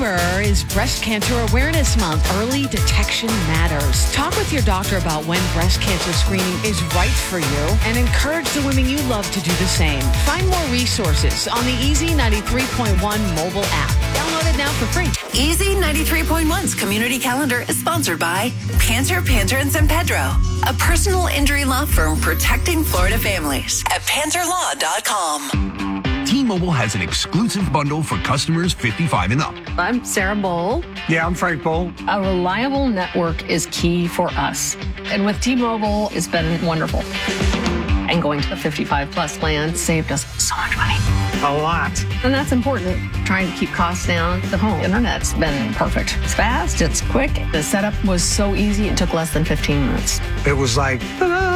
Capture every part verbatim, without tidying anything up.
October is Breast Cancer Awareness Month. Early detection matters. Talk with your doctor about when breast cancer screening is right for you and encourage the women you love to do the same. Find more resources on the Easy ninety-three point one mobile app. Download it now for free. Easy ninety-three point one's community calendar is sponsored by Panter, Panter and San Pedro, a personal injury law firm protecting Florida families at panter law dot com. T-Mobile has an exclusive bundle for customers fifty-five and up. I'm Sarah Bowl. Yeah, I'm Frank Bowl. A reliable network is key for us. And with T-Mobile, it's been wonderful. And going to the fifty-five plus plan saved us so much money. A lot. And that's important. Trying to keep costs down. The home internet's been perfect. It's fast, it's quick. The setup was so easy, it took less than fifteen minutes. It was like, ta-da!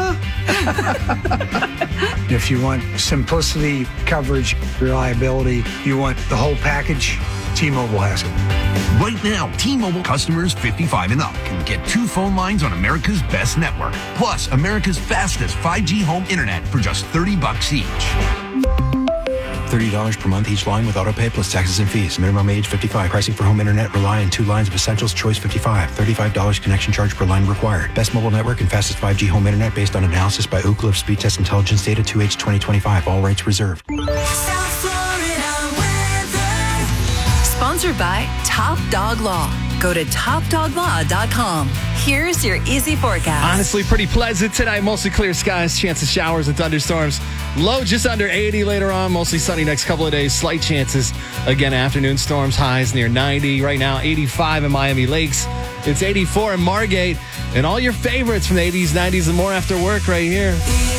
If you want simplicity, coverage, reliability, you want the whole package, T-Mobile has it. Right now, T-Mobile customers fifty-five and up can get two phone lines on America's best network, plus America's fastest five G home internet for just thirty bucks each. thirty dollars per month each line with autopay plus taxes and fees. Minimum age fifty-five. Pricing for home internet rely on two lines of Essentials Choice fifty-five. thirty-five dollars connection charge per line required. Best mobile network and fastest five G home internet based on analysis by Ookla of Speed Test Intelligence Data two H twenty twenty-five. All rights reserved. South Florida weather. Sponsored by Top Dog Law. Go to top dog law dot com. Here's your easy forecast. Honestly, pretty pleasant tonight. Mostly clear skies, chance of showers and thunderstorms. Low just under eighty later on. Mostly sunny next couple of days. Slight chances. Again, afternoon storms, highs near ninety. Right now, eighty-five in Miami Lakes. It's eighty-four in Margate. And all your favorites from the eighties, nineties, and more after work right here.